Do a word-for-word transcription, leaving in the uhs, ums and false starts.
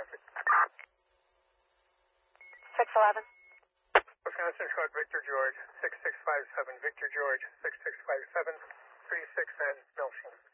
traffic. six eleven. Wisconsin Code Victor George, six six five seven. Victor George, six six five seven. three six and Milton.